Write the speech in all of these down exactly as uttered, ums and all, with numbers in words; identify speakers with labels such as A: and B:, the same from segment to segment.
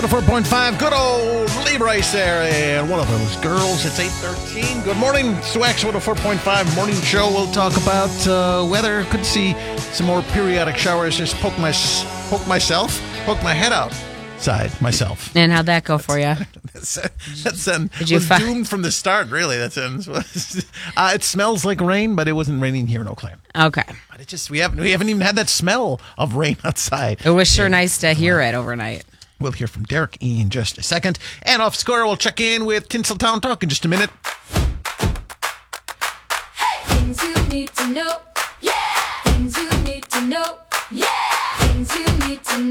A: four point five, good old Lee Bryce there, and one of those girls. It's eight thirteen. Good morning. It's the Wax one oh four point five morning show. We'll talk about uh, weather. Could see some more periodic showers. Just poke my poke myself, poke my head outside myself.
B: And how'd that go for you?
A: that's that's um,
B: Did you
A: was
B: find-
A: doomed from the start. Really, that's uh, it smells like rain, but it wasn't raining here in Eau Claire.
B: Okay.
A: But it just we haven't we haven't even had that smell of rain outside.
B: It was sure nice to hear it overnight.
A: We'll hear from Derek in just a second. And off score, we'll check in with Tinseltown Talk in just a minute.
C: Things you need to know. Yeah. Things you need to know. Yeah. Things you need to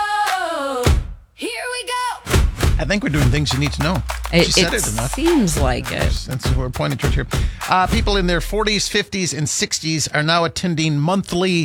C: know. Here we go.
A: I think we're doing things you need to know.
B: It,
A: She said
B: it
A: it enough.
B: seems like it.
A: That's what we're pointing towards here. Uh, people in their forties, fifties, and sixties are now attending monthly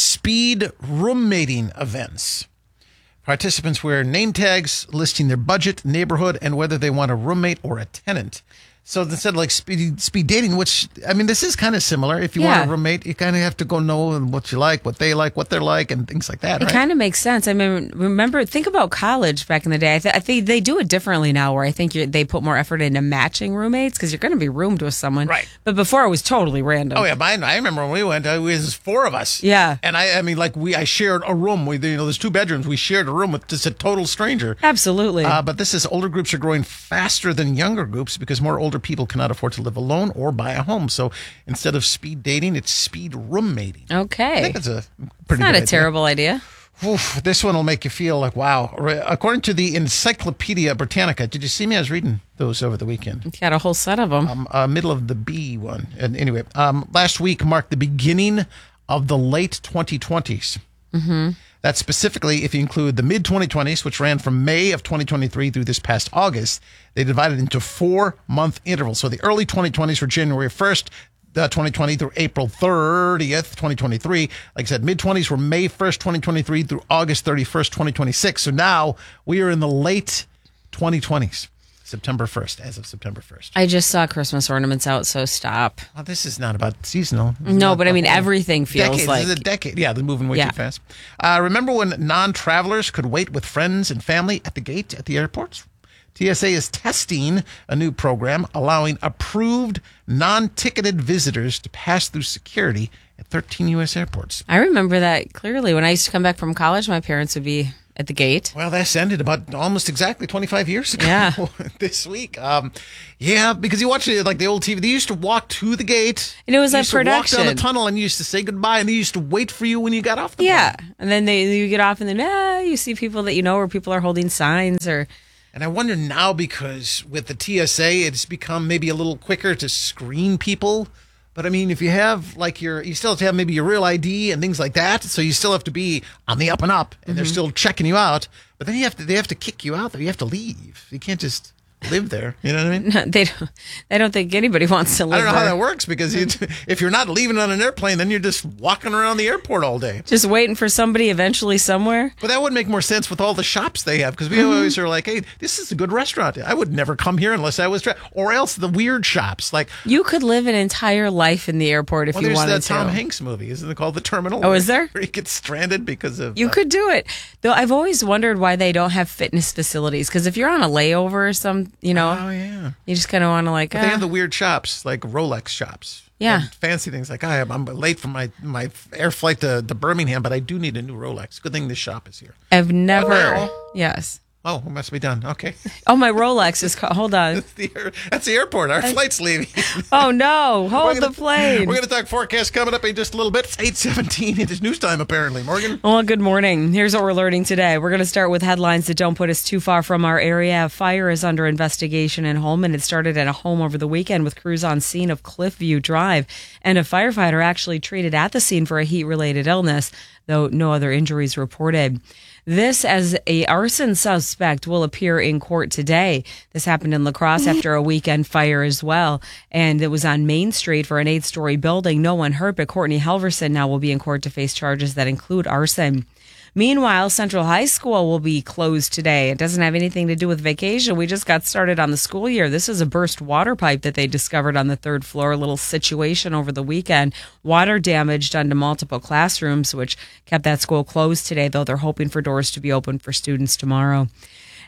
A: speed roommating events. Participants wear name tags listing their budget, neighborhood, and whether they want a roommate or a tenant. So instead of like speed, speed dating, which, I mean, this is kind of similar. If you
B: Yeah.
A: want a roommate, you kind of have to go know what you like, what they like, what they're like, and things like that,
B: It
A: right?
B: kind of makes sense. I mean, remember, think about college back in the day. I, th- I think they do it differently now, where I think you're, they put more effort into matching roommates because you're going to be roomed with someone.
A: Right.
B: But before it was totally random.
A: Oh yeah, mine. I remember when we went. Uh, it was four of us.
B: Yeah.
A: and I, I mean, like we, I shared a room. We, you know, there's two bedrooms. We shared a room with just a total stranger.
B: Absolutely.
A: Uh, but this is older groups are growing faster than younger groups because more older people cannot afford to live alone or buy a home. So instead of speed dating, it's speed roommating.
B: okay.
A: I think it's a
B: It's
A: pretty
B: not
A: good
B: a
A: idea.
B: terrible idea.
A: Oof, this one will make you feel like, wow. According to the Encyclopedia Britannica, did you see me? I was reading those over the weekend.
B: You got a whole set of them.
A: Um, uh, middle of the B one. And anyway, um, last week marked the beginning of the late twenty twenties. Mm-hmm. That's specifically if you include the mid twenty twenties, which ran from May of twenty twenty-three through this past August. They divided into four-month intervals. So the early twenty twenties were January first, uh, twenty twenty through April thirtieth, twenty twenty-three. Like I said, mid-twenties were May first, twenty twenty-three through August thirty-first, twenty twenty-six. So now we are in the late twenty twenties, September first, as of September first.
B: I just saw Christmas ornaments out, so stop.
A: Well, this is not about seasonal. It's
B: No,
A: not
B: but I mean,
A: about-
B: everything feels
A: decades.
B: like...
A: This is a decade. Yeah, they're moving way
B: Yeah.
A: too fast. Uh, remember when non-travelers could wait with friends and family at the gate at the airports? T S A is testing a new program allowing approved non-ticketed visitors to pass through security at thirteen U S airports.
B: I remember that clearly. When I used to come back from college, my parents would be at the gate.
A: Well, that's ended about almost exactly twenty-five years ago.
B: Yeah.
A: This week. Um, yeah, because you watch it like the old T V. They used to walk to the gate.
B: And it was
A: You
B: a
A: used to walk down
B: production.
A: the tunnel and you used to say goodbye, and they used to wait for you when you got off the
B: Yeah.
A: plane.
B: And then they you get off and then ah, you see people that you know, or people are holding signs or...
A: And I wonder now, because with the T S A, it's become maybe a little quicker to screen people. But I mean, if you have like your, you still have to have maybe your real I D and things like that. So you still have to be on the up and up, and they're still checking you out. But then you have to, they have to kick you out. You have to leave. You can't just live there. You know what I mean?
B: they don't, I don't think anybody wants to live
A: I don't know how
B: there.
A: that works, because you, if you're not leaving on an airplane, then you're just walking around the airport all day.
B: Just waiting for somebody eventually somewhere.
A: But that would make more sense with all the shops they have, because we
B: Mm-hmm.
A: always are like, hey, this is a good restaurant. I would never come here unless I was, tra-. Or else the weird shops. Like,
B: You could live an entire life in the airport if
A: well,
B: you
A: there's
B: wanted
A: that
B: to.
A: Tom Hanks movie, isn't it called The Terminal?
B: Oh, is there?
A: Where he gets stranded because of...
B: You
A: uh,
B: could do it. Though I've always wondered why they don't have fitness facilities. Because if you're on a layover or some, you know,
A: Oh, yeah.
B: you just kind of want to like,
A: But they
B: ah.
A: have the weird shops, like Rolex shops.
B: Yeah.
A: And fancy things like, I'm, I'm late for my, my air flight to, to Birmingham, but I do need a new Rolex. Good thing this shop is here.
B: I've never.
A: Wow.
B: Yes.
A: Oh, it must be done. Okay.
B: Oh, my Rolex is. Ca- hold on.
A: That's the, air, that's the airport. Our flight's leaving.
B: Oh no! Hold
A: We're gonna-
B: the plane.
A: We're going to talk forecast coming up in just a little bit. It's eight seventeen. It is news time, apparently. Morgan?
B: Well, good morning. Here's what we're learning today. We're going to start with headlines that don't put us too far from our area. A fire is under investigation in Holmen. It started at a home over the weekend with crews on scene of Cliffview Drive. And a firefighter actually treated at the scene for a heat-related illness, though no other injuries reported. This as a arson suspect will appear in court today. This happened in La Crosse after a weekend fire as well. And it was on Main Street for an eight-story building. No one hurt, but Courtney Helverson now will be in court to face charges that include arson. Meanwhile, Central High School will be closed today. It doesn't have anything to do with vacation. We just got started on the school year. This is a burst water pipe that they discovered on the third floor. A little situation over the weekend. Water damage done to multiple classrooms, which kept that school closed today, though they're hoping for doors to be open for students tomorrow.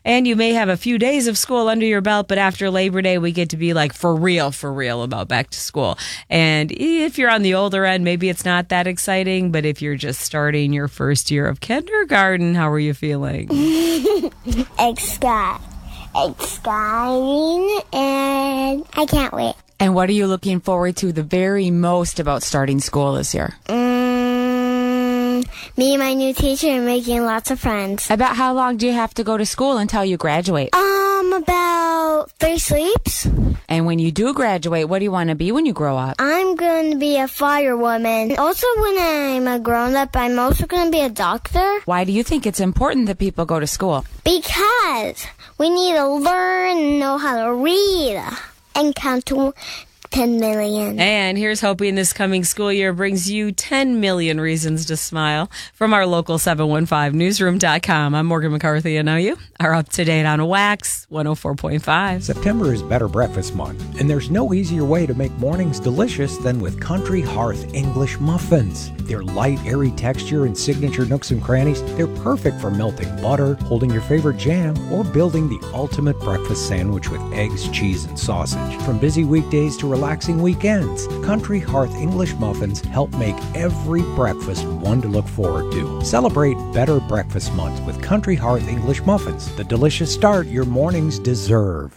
B: And you may have a few days of school under your belt, but after Labor Day, we get to be like for real, for real about back to school. And if you're on the older end, maybe it's not that exciting, but if you're just starting your first year of kindergarten, how are you feeling?
D: Exci- exciting, and I can't wait.
E: And what are you looking forward to the very most about starting school this year?
D: Mm, me and my new teacher and making lots of friends.
E: About how long do you have to go to school until you graduate?
D: Um, about three sleeps.
E: And when you do graduate, what do you want to be when you grow up?
D: I'm going to be a firewoman. Also, when I'm a grown-up, I'm also going to be a doctor.
E: Why do you think it's important that people go to school?
D: Because we need to learn and know how to read and count to ten million.
B: And here's hoping this coming school year brings you ten million reasons to smile. From our local seven one five newsroom dot com, I'm Morgan McCarthy, and now you are up to date on Wax one oh four point five.
F: September is Better Breakfast Month, and there's no easier way to make mornings delicious than with Country Hearth English muffins. Their light, airy texture and signature nooks and crannies, they're perfect for melting butter, holding your favorite jam, or building the ultimate breakfast sandwich with eggs, cheese, and sausage. From busy weekdays to relaxing weekends, Country Hearth English muffins help make every breakfast one to look forward to. Celebrate Better Breakfast Month with Country Hearth English muffins, the delicious start your mornings deserve.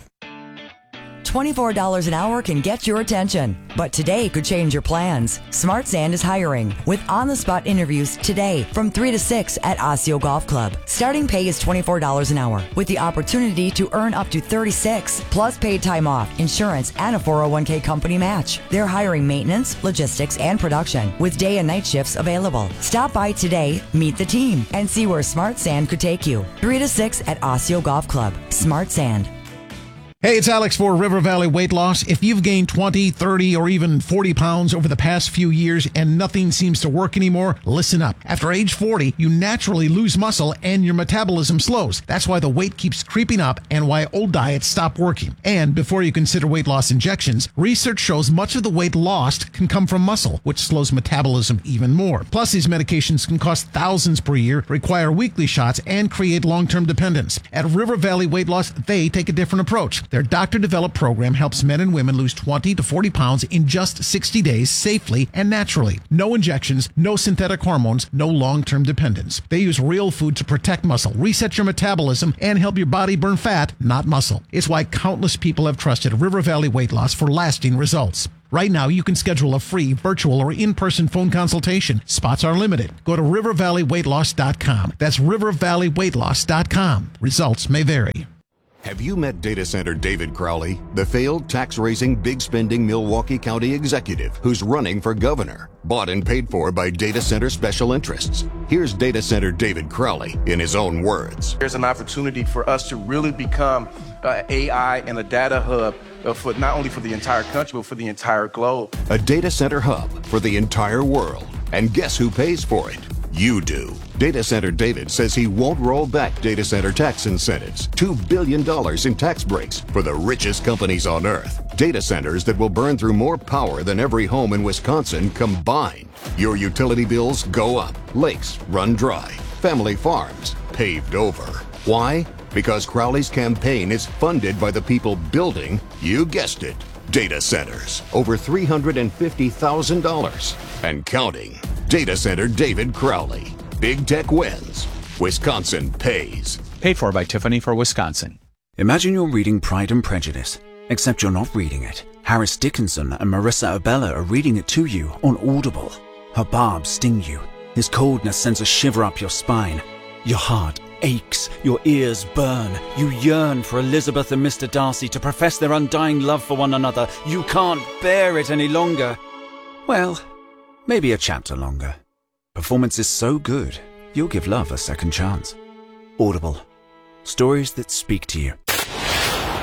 G: twenty-four dollars an hour can get your attention, but today could change your plans. Smart Sand is hiring with on-the-spot interviews today from three to six at Osseo Golf Club. Starting pay is twenty-four dollars an hour with the opportunity to earn up to thirty-six dollars plus paid time off, insurance, and a four oh one k company match. They're hiring maintenance, logistics, and production with day and night shifts available. Stop by today, meet the team, and see where Smart Sand could take you. three to six at Osseo Golf Club. Smart Sand.
A: Hey, it's Alex for River Valley Weight Loss. If you've gained twenty, thirty, or even forty pounds over the past few years and nothing seems to work anymore, listen up. After age forty, you naturally lose muscle and your metabolism slows. That's why the weight keeps creeping up and why old diets stop working. And before you consider weight loss injections, research shows much of the weight lost can come from muscle, which slows metabolism even more. Plus, these medications can cost thousands per year, require weekly shots, and create long-term dependence. At River Valley Weight Loss, they take a different approach. Their doctor-developed program helps men and women lose twenty to forty pounds in just sixty days safely and naturally. No injections, no synthetic hormones, no long-term dependence. They use real food to protect muscle, reset your metabolism, and help your body burn fat, not muscle. It's why countless people have trusted River Valley Weight Loss for lasting results. Right now, you can schedule a free virtual or in-person phone consultation. Spots are limited. Go to river valley weight loss dot com. That's river valley weight loss dot com. Results may vary.
H: Have you met data center David Crowley, the failed tax-raising, big-spending Milwaukee County executive who's running for governor, bought and paid for by data center special interests? Here's data center David Crowley in his own words.
I: There's an opportunity for us to really become uh, A I and a data hub uh, for not only for the entire country, but for the entire globe.
H: A data center hub for the entire world. And guess who pays for it? You do. Data Center David says he won't roll back data center tax incentives. two billion dollars in tax breaks for the richest companies on earth. Data centers that will burn through more power than every home in Wisconsin combined. Your utility bills go up. Lakes run dry. Family farms paved over. Why? Because Crowley's campaign is funded by the people building, you guessed it, data centers. Over three hundred fifty thousand dollars and counting. Data Center David Crowley. Big tech wins. Wisconsin pays.
J: Paid for by Tiffany for Wisconsin.
K: Imagine you're reading Pride and Prejudice, except you're not reading it. Harris Dickinson and Marissa Abella are reading it to you on Audible. Her barbs sting you. His coldness sends a shiver up your spine. Your heart aches. Your ears burn. You yearn for Elizabeth and Mister Darcy to profess their undying love for one another. You can't bear it any longer. Well, maybe a chapter longer. Performance is so good, you'll give love a second chance. Audible. Stories that speak to you.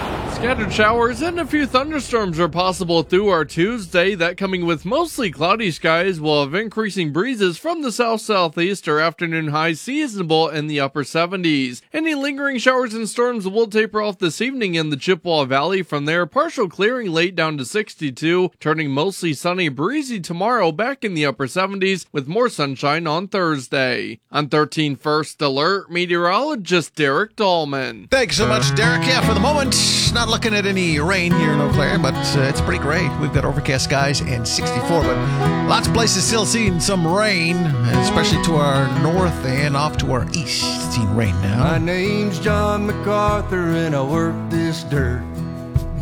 L: Scattered showers and a few thunderstorms are possible through our Tuesday. That coming with mostly cloudy skies. We'll have increasing breezes from the south-southeast. Our afternoon highs seasonable in the upper seventies. Any lingering showers and storms will taper off this evening in the Chippewa Valley. From there, partial clearing late down to sixty-two, turning mostly sunny breezy tomorrow, back in the upper seventies with more sunshine on Thursday. On thirteen First Alert, meteorologist Derek Dahlman.
A: Thanks so much, Derek. Yeah, for the moment, not looking at any rain here in Eau Claire, but uh, it's pretty gray. We've got overcast skies and sixty-four, but lots of places still seeing some rain, especially to our north and off to our east. Seeing rain now.
M: My name's John MacArthur and I work this dirt.